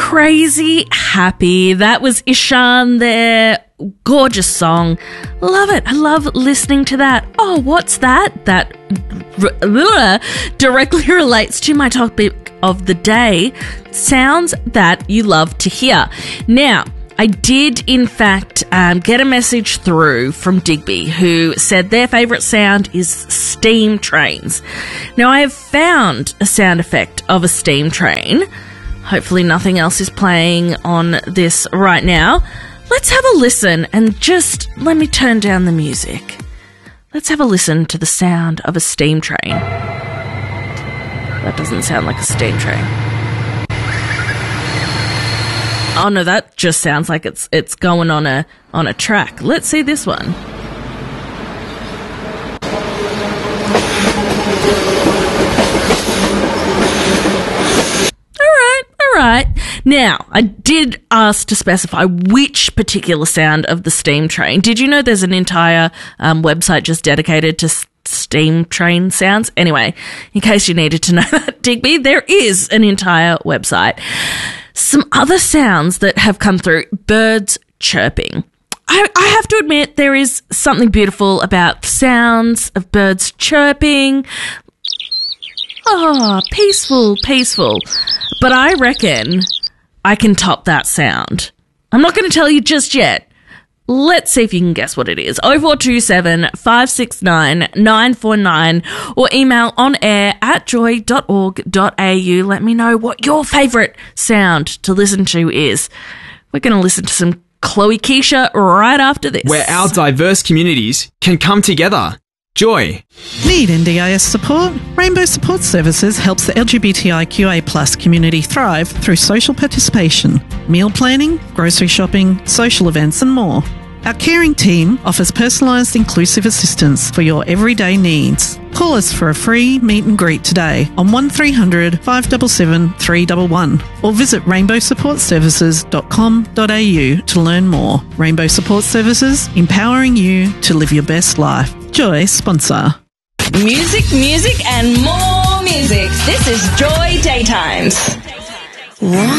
Crazy Happy. That was Ishan there. Gorgeous song. Love it. I love listening to that. Oh, what's that? That directly relates to my topic of the day. Sounds that you love to hear. Now, I did, in fact, get a message through from Digby who said their favourite sound is steam trains. Now, I have found a sound effect of a steam train. Hopefully nothing else is playing on this right now. Let's have a listen and just let me turn down the music. Let's have a listen to the sound of a steam train. That doesn't sound like a steam train. Oh no, that just sounds like it's going on a track. Let's see this one. All right. Now, I did ask to specify which particular sound of the steam train. Did you know there's an entire website just dedicated to steam train sounds? Anyway, in case you needed to know that, Digby, there is an entire website. Some other sounds that have come through: birds chirping. I have to admit there is something beautiful about sounds of birds chirping. Oh, peaceful. But I reckon I can top that sound. I'm not going to tell you just yet. Let's see if you can guess what it is. 0427 569 949 or email onair@joy.org.au. Let me know what your favourite sound to listen to is. We're going to listen to some Chloe Keisha right after this. Where our diverse communities can come together. Joy. Need NDIS support? Rainbow Support Services helps the LGBTIQA+ community thrive through social participation, meal planning, grocery shopping, social events and more. Our caring team offers personalised inclusive assistance for your everyday needs. Call us for a free meet and greet today on 1300 577 311 or visit rainbowsupportservices.com.au to learn more. Rainbow Support Services, empowering you to live your best life. Joy sponsor. Music, and more music. This is Joy Daytimes.